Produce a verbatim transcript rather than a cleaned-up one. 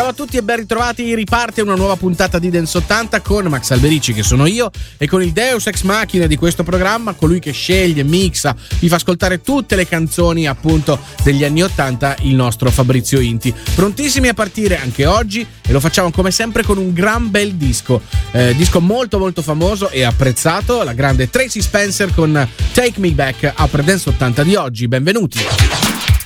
Ciao a tutti e ben ritrovati, riparte una nuova puntata di Dance ottanta con Max Alberici, che sono io, e con il Deus Ex Machina di questo programma, colui che sceglie, mixa, vi fa ascoltare tutte le canzoni appunto degli anni ottanta, il nostro Fabrizio Inti. Prontissimi a partire anche oggi, e lo facciamo come sempre con un gran bel disco, eh, disco molto molto famoso e apprezzato, la grande Tracy Spencer con Take Me Back. Apre Dance ottanta di oggi, benvenuti.